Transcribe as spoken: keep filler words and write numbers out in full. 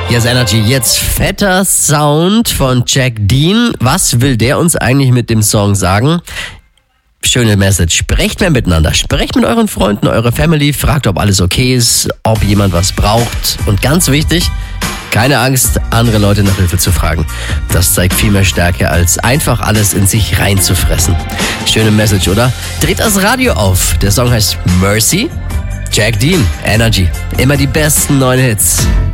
Yes Energy, jetzt fetter Sound von Jack Dean. Was will der uns eigentlich mit dem Song sagen? Schöne Message. Sprecht mehr miteinander. Sprecht mit euren Freunden, eurer Family. Fragt, ob alles okay ist, ob jemand was braucht. Und ganz wichtig, keine Angst, andere Leute nach Hilfe zu fragen. Das zeigt viel mehr Stärke, als einfach alles in sich reinzufressen. Schöne Message, oder? Dreht das Radio auf. Der Song heißt Mercy. Jack Dean, Energy. Immer die besten neuen Hits.